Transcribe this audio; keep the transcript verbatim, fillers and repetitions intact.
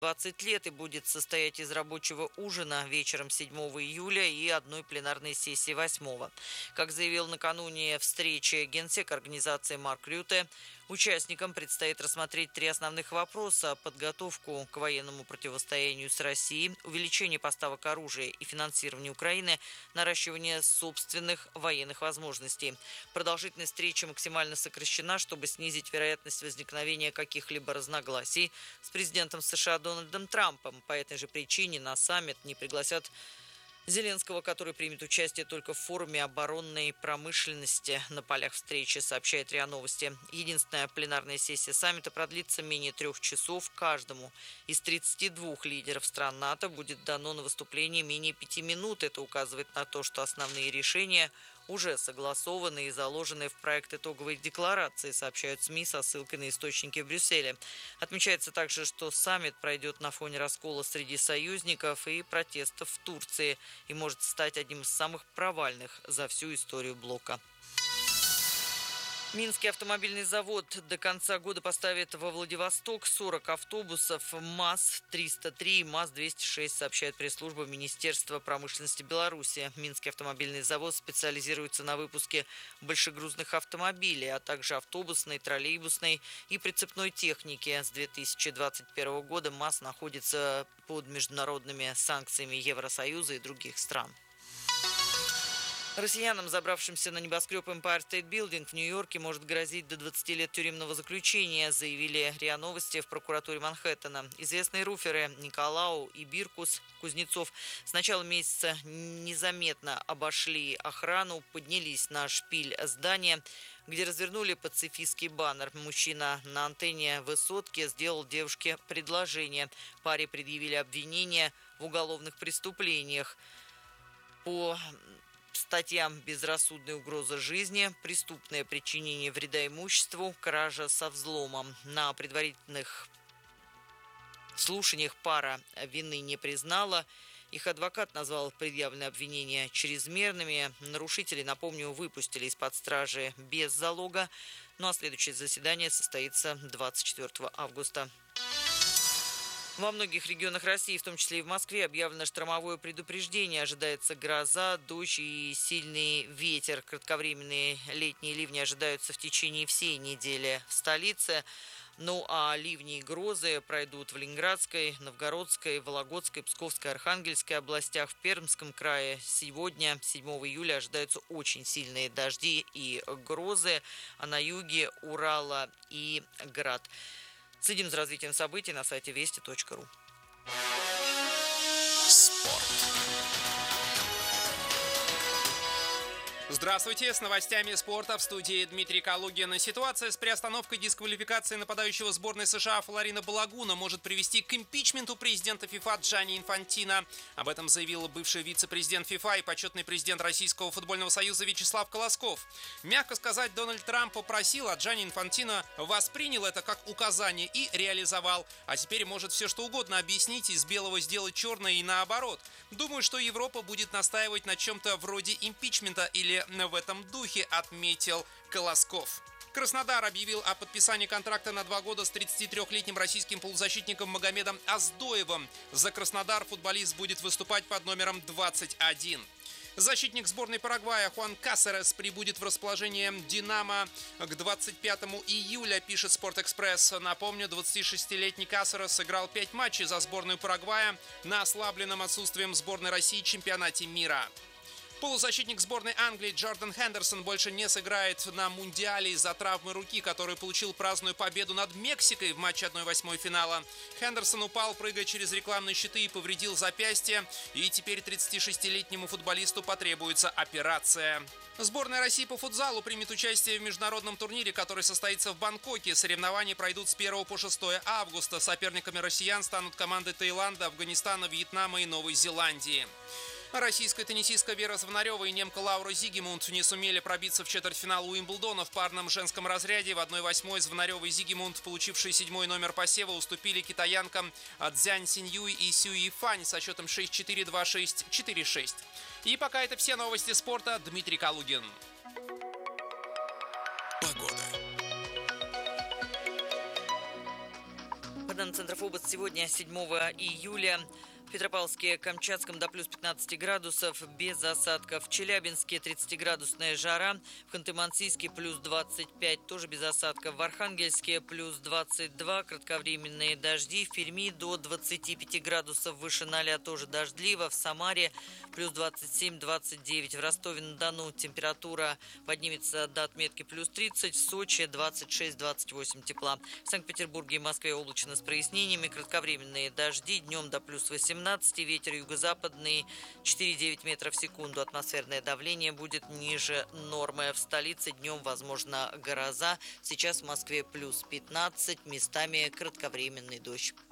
двадцать лет и будет состоять из рабочего ужина вечером седьмого июля и одной пленарной сессии восьмого. Как заявил накануне встречи генсек организации Марк Рюте, участникам предстоит рассмотреть три основных вопроса: подготовку к военному противостоянию с Россией, увеличение поставок оружия и финансирование Украины, наращивание собственных военных возможностей. Продолжительность встречи максимально сокращена, чтобы снизить вероятность возникновения каких-либо разногласий с президентом США Дональдом Трампом. По этой же причине на саммит не пригласят Зеленского, который примет участие только в форуме оборонной промышленности на полях встречи, сообщает РИА Новости. Единственная пленарная сессия саммита продлится менее трех часов. Каждому из тридцати двух лидеров стран НАТО будет дано на выступление менее пяти минут. Это указывает на то, что основные решения уже согласованы и заложены в проект итоговой декларации, сообщают СМИ со ссылкой на источники в Брюсселе. Отмечается также, что саммит пройдет на фоне раскола среди союзников и протестов в Турции и может стать одним из самых провальных за всю историю блока. Минский автомобильный завод до конца года поставит во Владивосток сорок автобусов МАЗ триста три и МАЗ двести шесть, сообщает пресс-служба Министерства промышленности Беларуси. Минский автомобильный завод специализируется на выпуске большегрузных автомобилей, а также автобусной, троллейбусной и прицепной техники. С две тысячи двадцать первого года МАЗ находится под международными санкциями Евросоюза и других стран. Россиянам, забравшимся на небоскреб Empire State Building в Нью-Йорке, может грозить до двадцати лет тюремного заключения, заявили РИА Новости в прокуратуре Манхэттена. Известные руферы Николау и Биркус Кузнецов с начала месяца незаметно обошли охрану, поднялись на шпиль здания, где развернули пацифистский баннер. Мужчина на антенне высотки сделал девушке предложение. Паре предъявили обвинения в уголовных преступлениях по статьям безрассудная угроза жизни, преступное причинение вреда имуществу, кража со взломом. На предварительных слушаниях пара вины не признала. Их адвокат назвал предъявленные обвинения чрезмерными. Нарушителей, напомню, выпустили из-под стражи без залога. Ну а следующее заседание состоится двадцать четвёртого августа. Во многих регионах России, в том числе и в Москве, объявлено штормовое предупреждение. Ожидается гроза, дождь и сильный ветер. Кратковременные летние ливни ожидаются в течение всей недели в столице. Ну а ливни и грозы пройдут в Ленинградской, Новгородской, Вологодской, Псковской, Архангельской областях. В Пермском крае сегодня, седьмого июля, ожидаются очень сильные дожди и грозы, а на юге Урала и Град. Следим за развитием событий на сайте вести точка ру. Спорт. Здравствуйте, с новостями спорта в студии Дмитрий Калугин. Ситуация с приостановкой дисквалификации нападающего сборной США Флорина Балагуна может привести к импичменту президента ФИФА Джанни Инфантино. Об этом заявил бывший вице-президент ФИФА и почетный президент Российского футбольного союза Вячеслав Колосков. Мягко сказать, Дональд Трамп попросил, а Джанни Инфантино воспринял это как указание и реализовал. А теперь может все что угодно объяснить, из белого сделать черное и наоборот. Думаю, что Европа будет настаивать на чем-то вроде импичмента или в этом духе, отметил Колосков. Краснодар объявил о подписании контракта на два года с тридцатитрёхлетним российским полузащитником Магомедом Оздоевым. За Краснодар футболист будет выступать под номером двадцать один. Защитник сборной Парагвая Хуан Касерес прибудет в расположение «Динамо» к двадцать пятому июля, пишет «Спортэкспресс». Напомню, двадцатишестилетний Касерес сыграл пять матчей за сборную Парагвая на ослабленном отсутствием сборной России чемпионате мира. Полузащитник сборной Англии Джордан Хендерсон больше не сыграет на Мундиале из-за травмы руки, которую получил, празднуя победу над Мексикой в матче одной восьмой финала. Хендерсон упал, прыгая через рекламные щиты, и повредил запястье, и теперь тридцатишестилетнему футболисту потребуется операция. Сборная России по футзалу примет участие в международном турнире, который состоится в Бангкоке. Соревнования пройдут с первого по шестое августа. Соперниками россиян станут команды Таиланда, Афганистана, Вьетнама и Новой Зеландии. Российская теннисистка Вера Звонарева и немка Лаура Зигмунд не сумели пробиться в четвертьфинал Уимблдона. В парном женском разряде в одной восьмой Звонарева и Зигмунд, получившие седьмой номер посева, уступили китаянкам Цзянь Синьюй и Сюи Фань со счетом шесть четыре, два шесть, четыре шесть. И пока это все новости спорта. Дмитрий Калугин. Погода. По данным Центра ФОБОС, сегодня, седьмого июля, в Петропавловске, Камчатском до плюс пятнадцати градусов, без осадков. В Челябинске тридцатиградусная жара. В Ханты-Мансийске плюс двадцать пять, тоже без осадков. В Архангельске плюс двадцать два, кратковременные дожди. В Перми до двадцати пяти градусов выше ноля, тоже дождливо. В Самаре плюс двадцать семь - двадцать девять. В Ростове-на-Дону температура поднимется до отметки плюс тридцать. В Сочи двадцать шесть - двадцать восемь тепла. В Санкт-Петербурге и Москве облачно с прояснениями. Кратковременные дожди. Днем до плюс восемнадцати. Ветер юго-западный четыре - девять метров в секунду. Атмосферное давление будет ниже нормы. В столице днем возможна гроза. Сейчас в Москве плюс пятнадцать. Местами кратковременный дождь.